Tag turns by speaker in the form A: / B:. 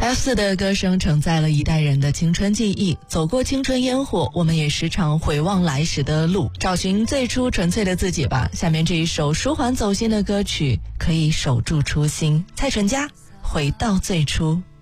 A: F4的歌声承载了一代人的青春记忆，走过青春烟火，我们也时常回望来时的路，找寻最初纯粹的自己吧。下面这一首舒缓走心的歌曲，可以守住初心。蔡淳佳，回到最初。